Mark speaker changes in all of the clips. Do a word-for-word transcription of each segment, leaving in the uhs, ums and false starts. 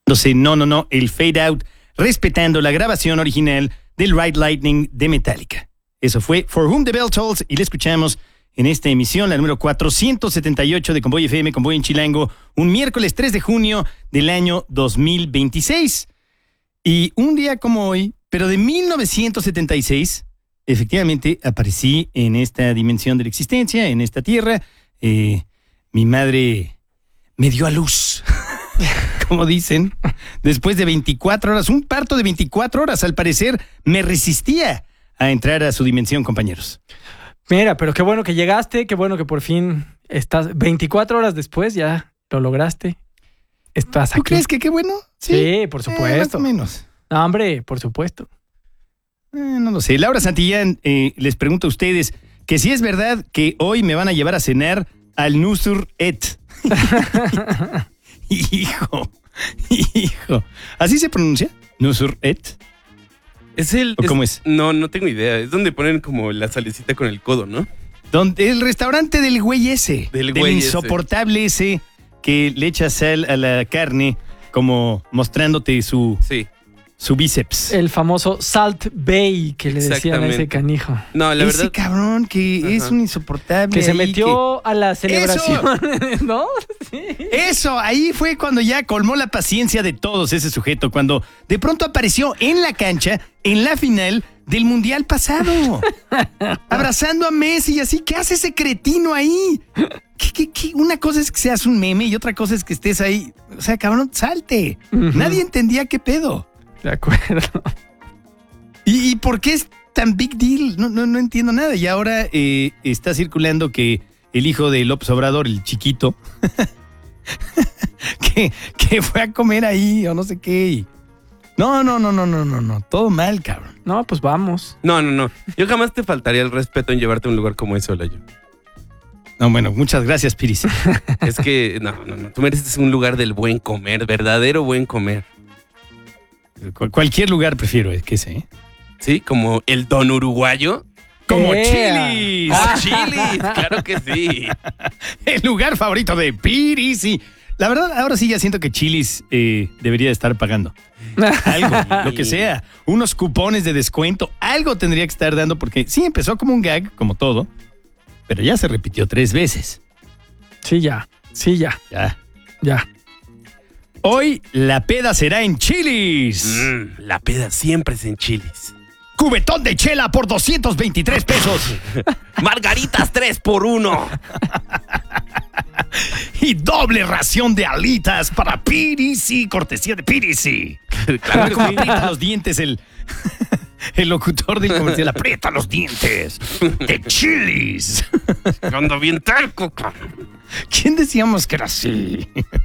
Speaker 1: no, no, no, el fade out, respetando la grabación original del Ride Lightning de Metallica. Eso fue For Whom the Bell Tolls y la escuchamos en esta emisión, la número cuatrocientos setenta y ocho de Convoy F M, Convoy en Chilango, un miércoles tres de junio del año dos mil veintiséis. Y un día como hoy, pero de mil novecientos setenta y seis, efectivamente aparecí en esta dimensión de la existencia, en esta tierra. Eh, mi madre me dio a luz, como dicen, después de veinticuatro horas, un parto de veinticuatro horas, al parecer me resistía a entrar a su dimensión, compañeros.
Speaker 2: Mira, pero qué bueno que llegaste, qué bueno que por fin estás, veinticuatro horas después ya lo lograste. Estás aquí.
Speaker 1: ¿Tú crees que qué bueno?
Speaker 2: Sí, sí, por supuesto.
Speaker 1: Eh, más o menos.
Speaker 2: No, hombre, por supuesto.
Speaker 1: Eh, no lo sé. Laura Santillán, eh, les pregunto a ustedes que si es verdad que hoy me van a llevar a cenar al Nusur Et. Hijo, hijo. ¿Así se pronuncia? ¿Nusur Et?
Speaker 3: ¿Es el,
Speaker 1: ¿O cómo
Speaker 3: es,
Speaker 1: es?
Speaker 3: No, no tengo idea. Es donde ponen como la salecita con el codo, ¿no?
Speaker 1: Donde, el restaurante del güey ese.
Speaker 3: Del
Speaker 1: Del
Speaker 3: güey
Speaker 1: insoportable ese. ese que le echa sal a la carne como mostrándote su,
Speaker 3: sí.
Speaker 1: su bíceps.
Speaker 2: El famoso Salt Bay que le decían a ese canijo.
Speaker 3: No, la
Speaker 1: ese
Speaker 3: verdad.
Speaker 1: cabrón que
Speaker 3: Ajá.
Speaker 1: es un insoportable.
Speaker 2: Que se
Speaker 1: ahí
Speaker 2: metió
Speaker 1: que...
Speaker 2: a la celebración,
Speaker 1: ¡Eso!
Speaker 2: ¿no? Sí.
Speaker 1: Eso, ahí fue cuando ya colmó la paciencia de todos ese sujeto, cuando de pronto apareció en la cancha, en la final del Mundial pasado, abrazando a Messi y así. ¿Qué hace ese cretino ahí? ¿Qué, qué, qué? Una cosa es que seas un meme y otra cosa es que estés ahí. O sea, cabrón, salte. Uh-huh. Nadie entendía qué pedo.
Speaker 2: De acuerdo.
Speaker 1: ¿Y, y por qué es tan big deal? No, no, no entiendo nada. Y ahora eh, está circulando que el hijo de López Obrador, el chiquito, que, que fue a comer ahí o no sé qué. Y... No, no, no, no, no, no, no. Todo mal, cabrón.
Speaker 2: No, pues vamos.
Speaker 3: No, no, no. Yo jamás te faltaría el respeto en llevarte a un lugar como ese, Olayo.
Speaker 1: No, bueno, muchas gracias, Piris.
Speaker 3: Es que, no, no, no. Tú mereces un lugar del buen comer, verdadero buen comer.
Speaker 1: Cual, cualquier lugar prefiero que ese, ¿eh?
Speaker 3: Sí, como el Don Uruguayo.
Speaker 1: Como
Speaker 2: yeah.
Speaker 1: Chili's.
Speaker 3: ¡Oh, Chili's! Claro que sí.
Speaker 1: El lugar favorito de Piris. Y la verdad, ahora sí ya siento que Chili's eh, debería estar pagando. Algo, lo que sea. Unos cupones de descuento. Algo tendría que estar dando porque sí empezó como un gag, como todo. Pero ya se repitió tres veces.
Speaker 2: Sí, ya. Sí, ya.
Speaker 1: Ya.
Speaker 2: Ya.
Speaker 1: Hoy la peda será en Chili's.
Speaker 3: Mm, la peda siempre es en Chili's.
Speaker 1: Cubetón de chela por doscientos veintitrés pesos.
Speaker 3: Margaritas tres por uno.
Speaker 1: Y doble ración de alitas para Pirisi, cortesía de Pirisi.
Speaker 3: Claro
Speaker 1: Como
Speaker 3: que sí.
Speaker 1: aprieta los dientes el, el locutor del comercial. Aprieta los dientes de Chili's.
Speaker 3: Ando bien terco, cabrón.
Speaker 1: ¿Quién decíamos que era así?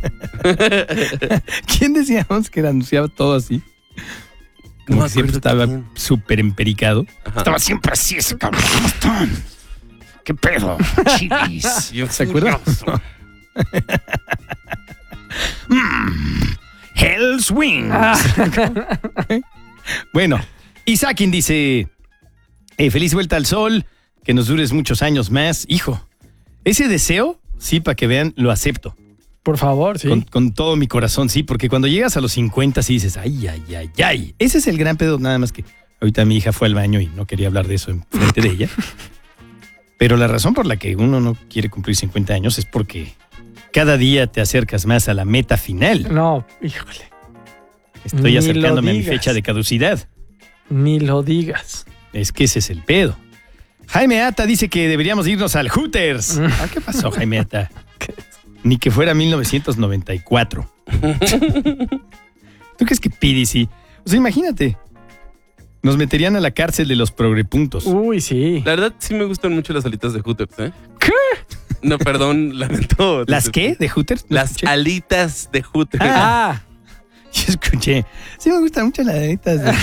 Speaker 1: ¿Quién decíamos que era anunciaba todo así? Como
Speaker 3: No
Speaker 1: que siempre estaba
Speaker 3: quién.
Speaker 1: súper empericado.
Speaker 3: Ajá.
Speaker 1: Estaba siempre así ese cabrón. ¿Cómo están? ¿Qué pedo? Chili's.
Speaker 3: Bien
Speaker 1: ¿Se acuerdan? mm, Hell's Wings.
Speaker 2: Ah.
Speaker 1: Bueno, Isaacin dice, eh, feliz vuelta al sol, que nos dures muchos años más. Hijo, ese deseo, sí, para que vean, lo acepto.
Speaker 2: Por favor, sí.
Speaker 1: Con, con todo mi corazón, sí, porque cuando llegas a los cincuenta sí dices, ay, ay, ay, ay. Ese es el gran pedo, nada más que ahorita mi hija fue al baño y no quería hablar de eso en frente de ella. Pero la razón por la que uno no quiere cumplir cincuenta años es porque cada día te acercas más a la meta final.
Speaker 2: No, híjole.
Speaker 1: Estoy
Speaker 2: Ni
Speaker 1: acercándome
Speaker 2: lo
Speaker 1: a mi
Speaker 2: digas.
Speaker 1: fecha de caducidad.
Speaker 2: Ni lo digas.
Speaker 1: Es que ese es el pedo. Jaime Ata dice que deberíamos irnos al Hooters. ¿Ah, qué pasó, Jaime Ata? Ni que fuera mil novecientos noventa y cuatro. ¿Tú crees que Pidi sí? O sea, imagínate. Nos meterían a la cárcel de los progrepuntos.
Speaker 2: Uy, sí.
Speaker 3: La verdad, sí me gustan mucho las alitas de Hooters, ¿eh?
Speaker 2: ¿Qué?
Speaker 3: No, perdón, lamento.
Speaker 1: ¿Las qué? ¿De Hooters? ¿No
Speaker 3: Las
Speaker 1: escuché?
Speaker 3: alitas de Hooters.
Speaker 2: Ah.
Speaker 1: Yo escuché. Sí me gustan mucho las alitas de